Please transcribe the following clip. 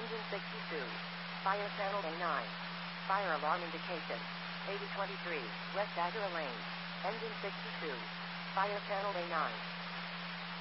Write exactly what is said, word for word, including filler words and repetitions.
Engine sixty-two. Fire channel A nine. Fire alarm indication. eighty twenty-three, West Azura Lane. Engine sixty-two. Fire channel A nine.